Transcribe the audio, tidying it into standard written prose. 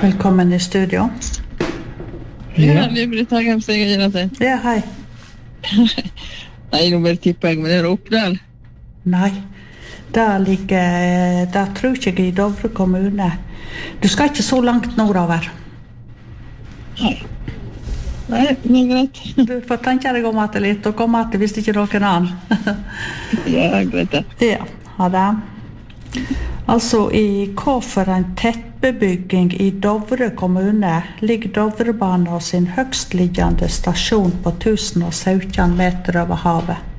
Velkommen i studio. Ja, det blir taget om seg å gjøre det. Ja, hei. Nei, nå vil tippe jeg, men er det Oppdal? Nei, der tror ikke jeg i Dovre kommune. Du skal ikke så langt nordover. Nei, det er greit. Du får tenke deg om at det litt, og komme at det hvis ikke noen annen. Ja, greit det. Ja, ha det. Altså, i hva for en tettbebygging i Dovre kommune ligger Dovrebanen sin høgstliggende stasjon på 1017 meter over havet.